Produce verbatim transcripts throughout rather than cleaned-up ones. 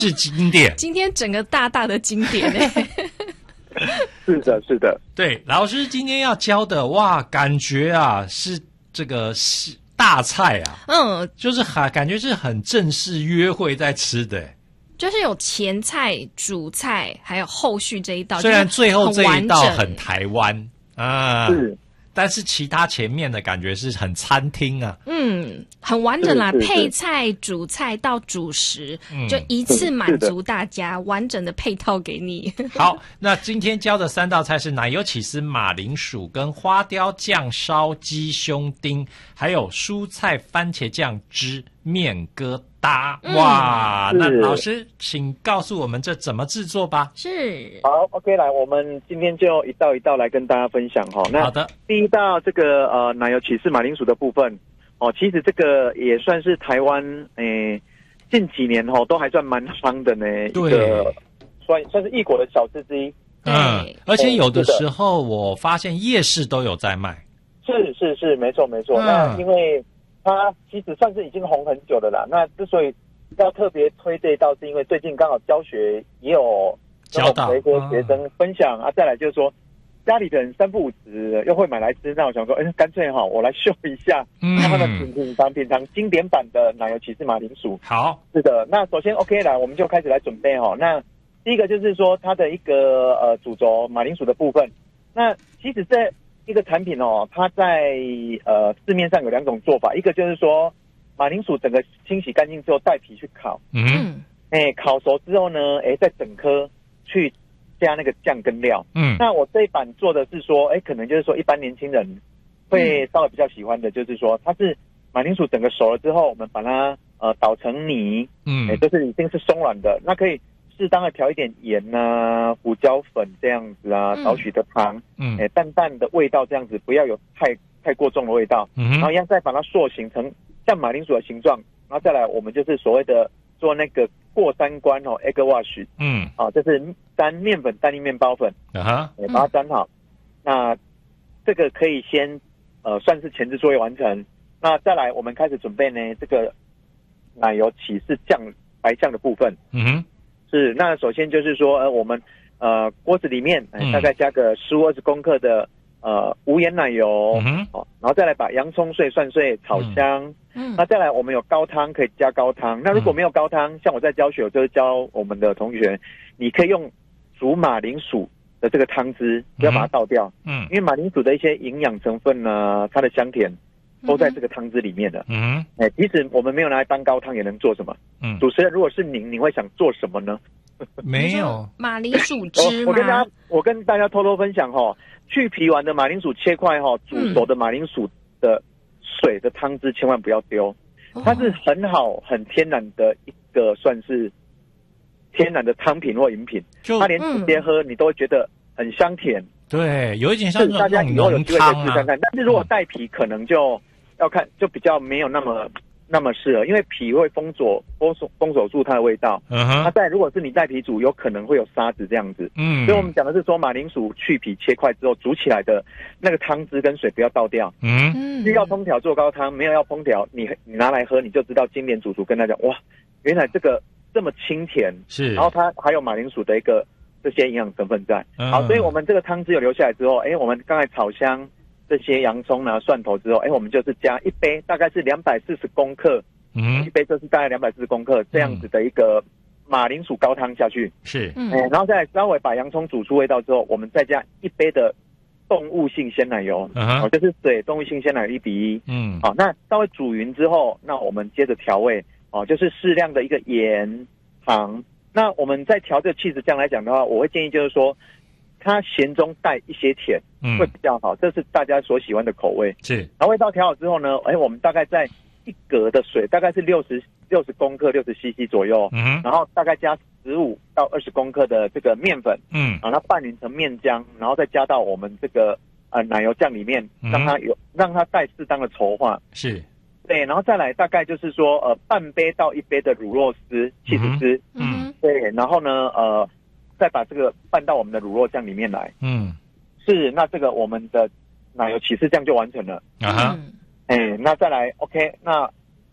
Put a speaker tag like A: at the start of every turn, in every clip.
A: 是经典。
B: 今天整个大大的经典哎。
C: 是的，是的。
A: 对，老师今天要教的，哇，感觉啊是这个是大菜啊，
B: 嗯，
A: 就是很感觉是很正式约会在吃的。
B: 就是有前菜、主菜，还有后续这一道。
A: 虽然最后这一道
B: 很
A: 很台湾啊，
C: 是，
A: 但是其他前面的感觉是很餐厅啊。
B: 嗯，很完整啦，
C: 是是是
B: 配菜、主菜到主食，
A: 嗯
B: 就一次满足大家，完整的配套给你。
A: 好，那今天教的三道菜是奶油起司马铃薯跟花雕酱烧鸡胸丁，还有蔬菜番茄酱汁面疙瘩。哇，
C: 嗯
A: 那老师请告诉我们这怎么制作吧。
B: 是，
C: 好 ，OK， 来，我们今天就一道一道来跟大家分享哈。那
A: 好的，
C: 第一道这个呃奶油起司马铃薯的部分哦，其实这个也算是台湾诶、呃、近几年哈、哦、都还算蛮夯的呢，一个算算是异国的小吃之一。
A: 嗯，而且有的时候我发现夜市都有在卖。
C: 是是是，没错没错。
A: 嗯、
C: 那因为它其实算是已经红很久了啦。那之所以要特别推这一道，是因为最近刚好教学也有
A: 教到
C: 一些学生分享、嗯、啊。再来就是说，家里的人三不五时又会买来吃，那我想说，哎，干脆哈，我来秀一下，
A: 嗯，
C: 让他们品品尝品尝经典版的奶油起司马铃薯。
A: 好，
C: 是的。那首先 OK 来，我们就开始来准备哈。那第一个就是说它的一个呃主轴马铃薯的部分。那其实这一个产品哦，它在呃市面上有两种做法，一个就是说马铃薯整个清洗干净之后带皮去烤，
A: 嗯，
C: 哎，烤熟之后呢，哎，再整颗去加那个酱跟料，
A: 嗯，
C: 那我这一版做的是说，哎，可能就是说一般年轻人会稍微比较喜欢的，就是说它是马铃薯整个熟了之后，我们把它呃捣成泥，
A: 嗯，
C: 哎，就是已经是松软的，那可以适当的调一点盐啊、胡椒粉这样子啊，少许的糖，
A: 嗯，
C: 哎，淡淡的味道这样子，不要有太太过重的味道，
A: 嗯，
C: 然后一样再把它塑形成像马铃薯的形状，然后再来我们就是所谓的做那个过三关哦 ，egg wash，
A: 嗯，
C: 啊，就是沾面粉、蛋液、面包粉，
A: 啊哈，
C: 哎，把它沾好，那这个可以先呃算是前置作业完成，那再来我们开始准备呢这个奶油起司酱白酱的部分，
A: 嗯哼。
C: 是，那首先就是说，呃，我们呃锅子里面、呃、大概加个十五二十公克的呃无盐奶油，
A: 嗯
C: 哦，然后再来把洋葱碎、蒜碎炒香，
B: 嗯，
C: 那再来我们有高汤可以加高汤，那如果没有高汤，像我在教学，我就是教我们的同学，你可以用煮马铃薯的这个汤汁，不要把它倒掉，
A: 嗯，
C: 因为马铃薯的一些营养成分呢，它的香甜都在这个汤汁里面的。
A: 嗯，
C: 哎，即使我们没有拿来当高汤，也能做什么？嗯，主持人，如果是您，你会想做什么呢？
A: 没有
B: 马铃薯汁吗？
C: 我, 我跟大家，我跟大家偷偷分享哈、哦，去皮完的马铃薯切块哈、哦，煮熟的马铃薯的水的汤汁千万不要丢，
B: 嗯、
C: 它是很好、很天然的一个算是天然的汤品或饮品，它连直接喝你都会觉得很香甜。
A: 对，有一点像
C: 大家以后有机会可以试看看，但是如果带皮，可能就要看，就比较没有那么那么适合，因为皮会封锁封锁封锁住它的味道。嗯哼。那再如果是你带皮煮，有可能会有沙子这样子。嗯。所以我们讲的是说，马铃薯去皮切块之后煮起来的那个汤汁跟水不要倒掉。嗯。是要烹调做高汤，没有要烹调，你你拿来喝你就知道经典主厨跟他讲，哇，原来这个这么清甜。是。然后它还有马铃薯的一个这些营养成分在。嗯。好，所以我们这个汤汁有留下来之后，哎，我们刚才炒香这些洋葱啊、蒜头之后，哎，我们就是加一杯，大概是两百四十公克，嗯，一杯就是大概两百四十公克这样子的一个马铃薯高汤下去，是，嗯，然后再来稍微把洋葱煮出味道之后，我们再加一杯的动物性鲜奶油，嗯，哦，就是水动物性鲜奶油一比一，嗯，好，那稍微煮匀之后，那我们接着调味，哦，就是适量的一个盐、糖。那我们在调这个起司酱来讲的话，我会建议就是说，它咸中带一些甜，嗯，会比较好，这是大家所喜欢的口味。是，然后味道调好之后呢，哎，我们大概在一格的水，大概是六十六十公克，六十 C C 左右，嗯，然后大概加十五到二十公克的这个面粉，嗯，然后它拌匀成面浆，然后再加到我们这个呃奶油酱里面，让它有让它带适当的稠化。是。对，然后再来大概就是说，呃，半杯到一杯的乳酪丝、起司丝，嗯，对，然后呢，呃，再把这个拌到我们的乳酪酱里面来，嗯，是，那这个我们的奶油起司酱就完成了啊哈，哎，那再来 ，OK， 那这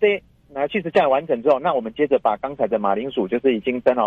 C: 奶油起司酱完成之后，那我们接着把刚才的马铃薯，就是已经蒸好